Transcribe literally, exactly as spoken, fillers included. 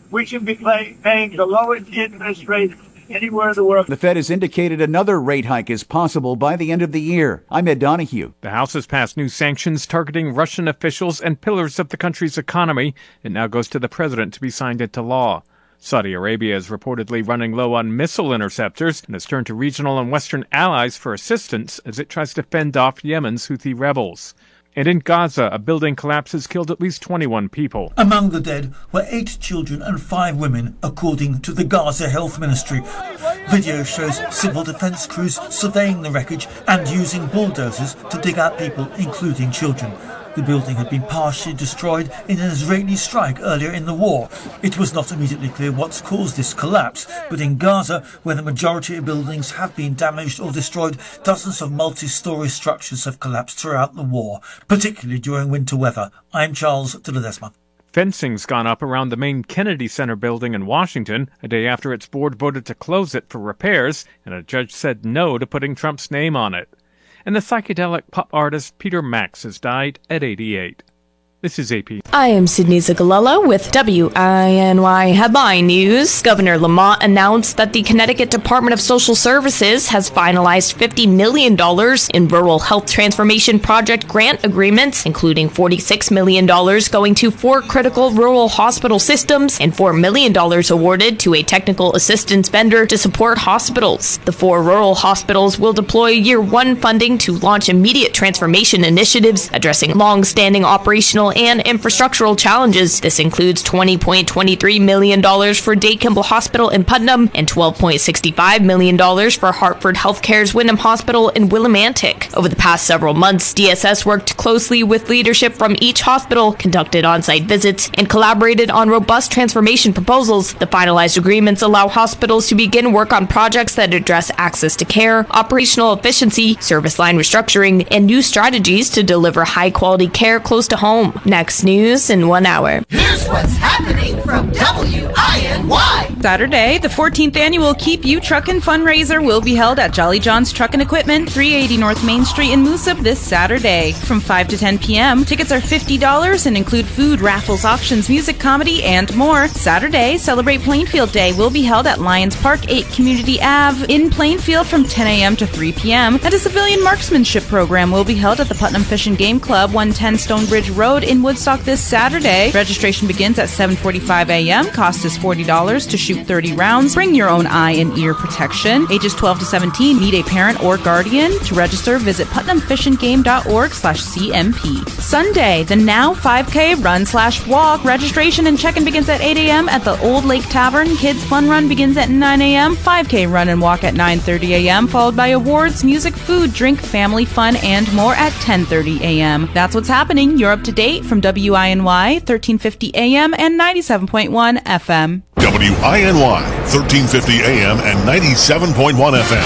we should be pay, paying the lowest interest rate anywhere in the world. The Fed has indicated another rate hike is possible by the end of the year. I'm Ed Donahue. The House has passed new sanctions targeting Russian officials and pillars of the country's economy. It now goes to the president to be signed into law. Saudi Arabia is reportedly running low on missile interceptors and has turned to regional and Western allies for assistance as it tries to fend off Yemen's Houthi rebels. And in Gaza, a building collapse has killed at least twenty-one people. Among the dead were eight children and five women, according to the Gaza Health Ministry. Video shows civil defence crews surveying the wreckage and using bulldozers to dig out people, including children. The building had been partially destroyed in an Israeli strike earlier in the war. It was not immediately clear what's caused this collapse, but in Gaza, where the majority of buildings have been damaged or destroyed, dozens of multi-storey structures have collapsed throughout the war, particularly during winter weather. I'm Charles de Ledesma. Fencing's gone up around the main Kennedy Center building in Washington, a day after its board voted to close it for repairs, and a judge said no to putting Trump's name on it. And the psychedelic pop artist Peter Max has died at eighty-eight. This is A P. I am Sydney Zagalello with W I N Y Headline News. Governor Lamont announced that the Connecticut Department of Social Services has finalized fifty million dollars in Rural Health Transformation Project grant agreements, including forty-six million dollars going to four critical rural hospital systems and four million dollars awarded to a technical assistance vendor to support hospitals. The four rural hospitals will deploy year one funding to launch immediate transformation initiatives addressing long-standing operational and infrastructural challenges. This includes twenty point two three million dollars for Day Kimball Hospital in Putnam and twelve point six five million dollars for Hartford Healthcare's Wyndham Hospital in Willimantic. Over the past several months, D S S worked closely with leadership from each hospital, conducted on-site visits, and collaborated on robust transformation proposals. The finalized agreements allow hospitals to begin work on projects that address access to care, operational efficiency, service line restructuring, and new strategies to deliver high-quality care close to home. Next news in one hour. Here's what's happening from W I N Y. Saturday, the fourteenth annual Keep You Truckin' fundraiser will be held at Jolly John's Truckin' Equipment, three eighty North Main Street in Moosup this Saturday. From five to ten p.m., tickets are fifty dollars and include food, raffles, auctions, music, comedy, and more. Saturday, Celebrate Plainfield Day will be held at Lions Park, eight Community Avenue in Plainfield from ten a.m. to three p.m. And a civilian marksmanship program will be held at the Putnam Fish and Game Club, one ten Stonebridge Road in Woodstock this Saturday. Registration begins at seven forty-five a.m. Cost is forty dollars to shoot thirty rounds. Bring your own eye and ear protection. Ages twelve to seventeen need a parent or guardian. To register, visit putnam fish and game dot org slash C M P. Sunday, the Now five K Run slash Walk. Registration and check-in begins at eight a.m. at the Old Lake Tavern. Kids Fun Run begins at nine a.m. five K Run and Walk at nine thirty a.m. followed by awards, music, food, drink, family fun, and more at ten thirty a.m. That's what's happening. You're up to date from W I N Y, thirteen fifty A M and ninety-seven point one F M. W I N Y, thirteen fifty A M and ninety-seven point one F M.